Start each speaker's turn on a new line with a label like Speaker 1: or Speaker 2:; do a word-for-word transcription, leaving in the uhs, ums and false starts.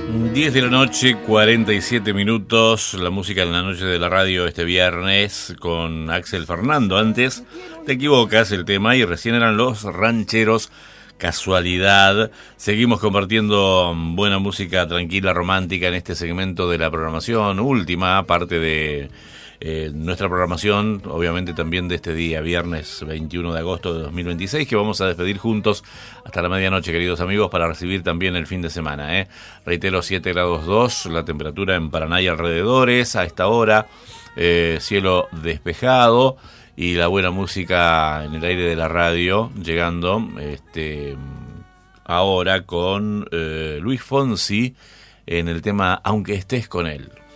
Speaker 1: diez de la noche, cuarenta y siete minutos, la música en la noche de la radio este viernes con Axel Fernando. Antes, te equivocas el tema y recién eran Los Rancheros, Casualidad. Seguimos compartiendo buena música tranquila, romántica en este segmento de la programación última, parte de eh, nuestra programación, obviamente también de este día, viernes veintiuno de agosto de dos mil veintiséis, que vamos a despedir juntos hasta la medianoche, queridos amigos, para recibir también el fin de semana. ¿eh? Reitero, siete grados dos, la temperatura en Paraná y alrededores a esta hora, eh, cielo despejado y la buena música en el aire de la radio, llegando este ahora con eh, Luis Fonsi en el tema Aunque estés con él.